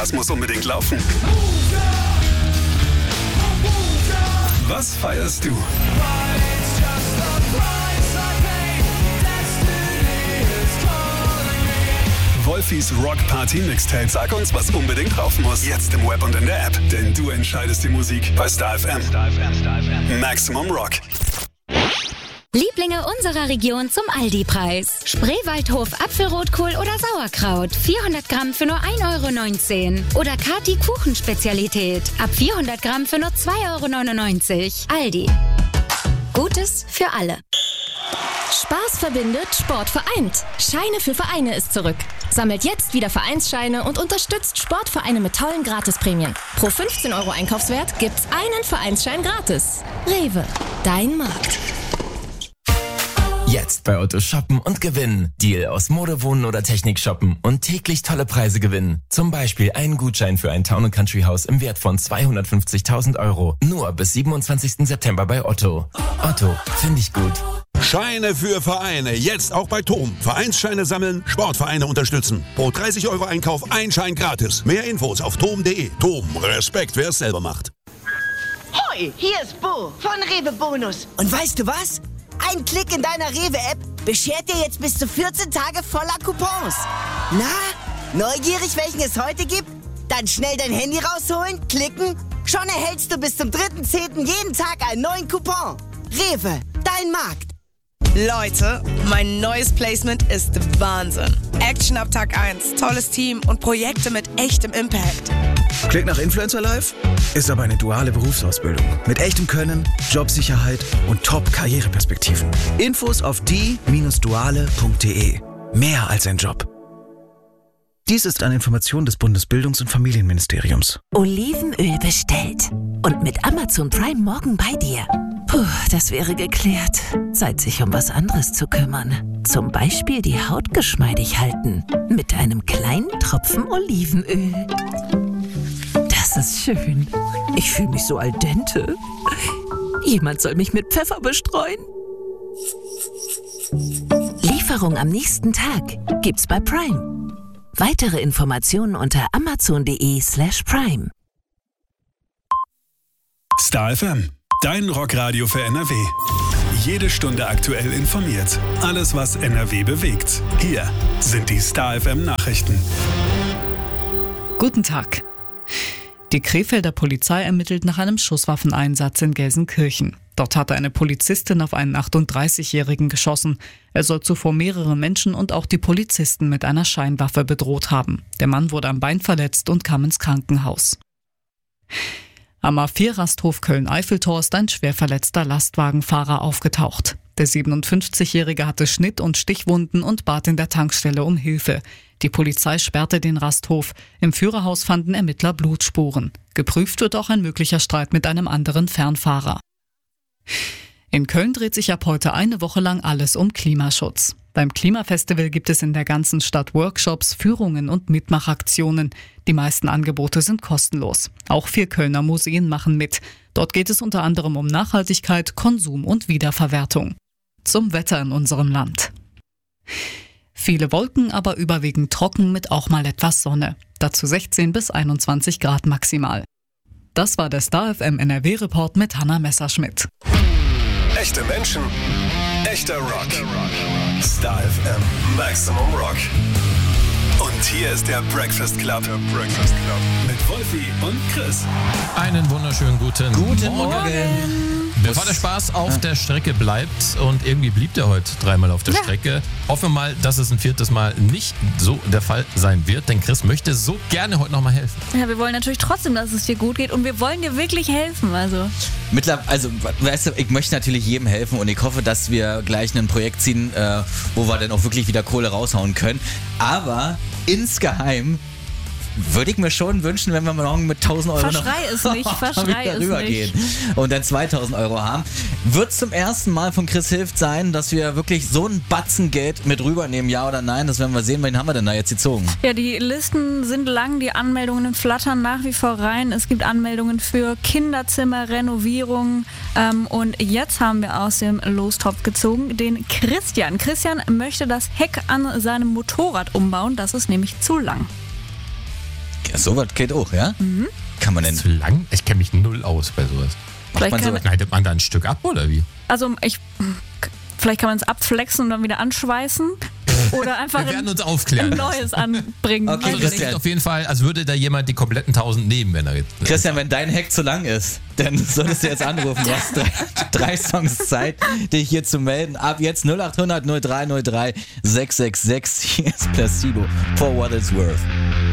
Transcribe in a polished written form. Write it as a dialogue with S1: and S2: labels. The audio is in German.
S1: Was muss unbedingt laufen? Was feierst du? Wolfis Rock Party Mixtape. Sag uns, was unbedingt drauf muss. Jetzt im Web und in der App. Denn du entscheidest die Musik bei Star FM. Maximum Rock.
S2: Lieblinge unserer Region zum Aldi-Preis. Spreewaldhof Apfelrotkohl oder Sauerkraut. 400 Gramm für nur 1,19 €. Oder Kati Kuchenspezialität. Ab 400 Gramm für nur 2,99 €. Aldi. Gutes für alle.
S3: Spaß verbindet, Sport vereint. Scheine für Vereine ist zurück. Sammelt jetzt wieder Vereinsscheine und unterstützt Sportvereine mit tollen Gratisprämien. Pro 15 € Einkaufswert gibt's einen Vereinsschein gratis. Rewe, dein Markt.
S4: Jetzt bei Otto shoppen und gewinnen. Deal aus Mode, Wohnen oder Technik shoppen und täglich tolle Preise gewinnen. Zum Beispiel einen Gutschein für ein Town & Country Haus im Wert von 250.000 €. Nur bis 27. September bei Otto. Otto, finde ich gut.
S5: Scheine für Vereine, jetzt auch bei TOM. Vereinsscheine sammeln, Sportvereine unterstützen. Pro 30 € Einkauf ein Schein gratis. Mehr Infos auf tom.de. TOM, Respekt, wer es selber macht.
S6: Hoi, hier ist Bo von Rewe Bonus. Und weißt du was? Ein Klick in deiner Rewe-App beschert dir jetzt bis zu 14 Tage voller Coupons. Na, neugierig, welchen es heute gibt? Dann schnell dein Handy rausholen, klicken. Schon erhältst du bis zum 3.10. jeden Tag einen neuen Coupon. Rewe, dein Markt.
S7: Leute, mein neues Placement ist Wahnsinn. Action ab Tag 1, tolles Team und Projekte mit echtem Impact.
S8: Klingt nach Influencer Life? Ist aber eine duale Berufsausbildung. Mit echtem Können, Jobsicherheit und Top-Karriereperspektiven. Infos auf die-duale.de. Mehr als ein Job. Dies ist eine Information des Bundesbildungs- und Familienministeriums.
S9: Olivenöl bestellt. Und mit Amazon Prime morgen bei dir. Puh, das wäre geklärt. Zeit, sich um was anderes zu kümmern. Zum Beispiel die Haut geschmeidig halten. Mit einem kleinen Tropfen Olivenöl. Das ist schön. Ich fühle mich so al dente. Jemand soll mich mit Pfeffer bestreuen. Lieferung am nächsten Tag gibt's bei Prime. Weitere Informationen unter amazon.de/prime.
S1: Star FM, dein Rockradio für NRW. Jede Stunde aktuell informiert. Alles, was NRW bewegt. Hier sind die Star FM Nachrichten.
S10: Guten Tag. Die Krefelder Polizei ermittelt nach einem Schusswaffeneinsatz in Gelsenkirchen. Dort hatte eine Polizistin auf einen 38-Jährigen geschossen. Er soll zuvor mehrere Menschen und auch die Polizisten mit einer Scheinwaffe bedroht haben. Der Mann wurde am Bein verletzt und kam ins Krankenhaus. Am A4-Rasthof Köln-Eiffeltor ist ein schwer verletzter Lastwagenfahrer aufgetaucht. Der 57-Jährige hatte Schnitt- und Stichwunden und bat in der Tankstelle um Hilfe. Die Polizei sperrte den Rasthof. Im Führerhaus fanden Ermittler Blutspuren. Geprüft wird auch ein möglicher Streit mit einem anderen Fernfahrer. In Köln dreht sich ab heute eine Woche lang alles um Klimaschutz. Beim Klimafestival gibt es in der ganzen Stadt Workshops, Führungen und Mitmachaktionen. Die meisten Angebote sind kostenlos. Auch 4 Kölner Museen machen mit. Dort geht es unter anderem um Nachhaltigkeit, Konsum und Wiederverwertung. Zum Wetter in unserem Land. Viele Wolken, aber überwiegend trocken mit auch mal etwas Sonne. Dazu 16 bis 21 Grad maximal. Das war der Star FM NRW-Report mit Hanna Messerschmidt.
S1: Echte Menschen, echter Rock. Star FM, Maximum Rock. Und hier ist der Breakfast Club. Mit Wolfi und Chris.
S11: Einen wunderschönen guten Morgen. Bevor der Spaß auf der Strecke bleibt, und irgendwie blieb der heute 3-mal auf der Strecke, hoffen wir mal, dass es ein 4. Mal nicht so der Fall sein wird, denn Chris möchte so gerne heute nochmal helfen.
S12: Ja, wir wollen natürlich trotzdem, dass es dir gut geht, und wir wollen dir wirklich helfen. Also,
S13: weißt du, ich möchte natürlich jedem helfen, und ich hoffe, dass wir gleich ein Projekt ziehen, wo wir dann auch wirklich wieder Kohle raushauen können. Aber insgeheim würde ich mir schon wünschen, wenn wir morgen mit 1.000 €
S12: Verschrei es nicht, verschrei es
S13: rübergehen und dann 2.000 € haben. Wird zum ersten Mal von Chris Hilft sein, dass wir wirklich so einen Batzen Geld mit rübernehmen, ja oder nein? Das werden wir sehen. Wen haben wir denn da jetzt gezogen?
S12: Ja, die Listen sind lang, die Anmeldungen flattern nach wie vor rein. Es gibt Anmeldungen für Kinderzimmer, Renovierung, und jetzt haben wir aus dem Lostopf gezogen den Christian. Christian möchte das Heck an seinem Motorrad umbauen, das ist nämlich zu lang.
S13: Ja, sowas geht auch, ja?
S12: Mhm.
S13: Kann man denn...
S11: Zu lang? Ich kenne mich null aus bei sowas. Schneidet man da ein Stück ab oder wie?
S12: Also vielleicht kann man es abflexen und dann wieder anschweißen. Oder einfach
S11: Wir werden uns aufklären
S12: ein neues anbringen.
S13: Okay,
S11: also das klingt auf jeden Fall, als würde da jemand die kompletten 1000 nehmen, wenn er jetzt...
S13: Christian, wenn dein Hack zu lang ist, dann solltest du jetzt anrufen. Du hast 3 Songs Zeit, dich hier zu melden. Ab jetzt 0800 0303 666. Hier ist Placebo, For What It's Worth.